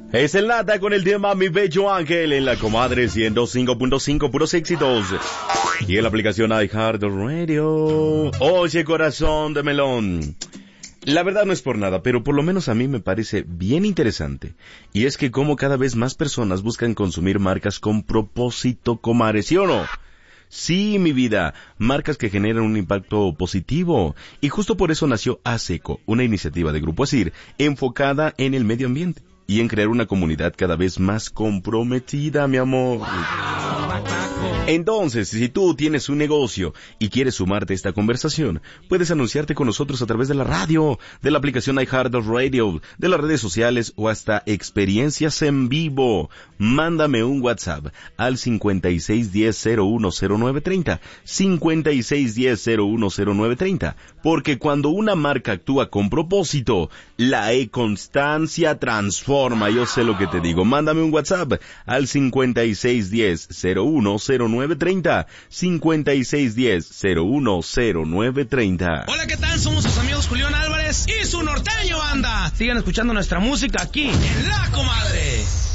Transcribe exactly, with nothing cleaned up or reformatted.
Es el Nata con el tema Mi Bello Ángel en la Comadre ciento cinco punto cinco, puros éxitos. Y en la aplicación iHeartRadio. Oye, corazón de melón. La verdad no es por nada, pero por lo menos a mí me parece bien interesante. Y es que como cada vez más personas buscan consumir marcas con propósito, comadre, ¿sí o no? Sí, mi vida, marcas que generan un impacto positivo. Y justo por eso nació ASECO, una iniciativa de Grupo ASIR enfocada en el medio ambiente y en crear una comunidad cada vez más comprometida, mi amor. Entonces, si tú tienes un negocio y quieres sumarte a esta conversación, puedes anunciarte con nosotros a través de la radio, de la aplicación iHeartRadio, de las redes sociales o hasta experiencias en vivo. Mándame un WhatsApp al cincuenta y seis diez cero uno cero nueve treinta, cincuenta y seis diez cero uno cero nueve treinta, porque cuando una marca actúa con propósito, la e-constancia transforma. Yo sé lo que te digo. Mándame un WhatsApp al cincuenta y seis diez cero uno cero nueve treinta, cincuenta y seis diez cero uno cero nueve treinta. Hola, ¿qué tal? Somos sus amigos Julián Álvarez y su norteño banda. Sigan escuchando nuestra música aquí en La Comadre.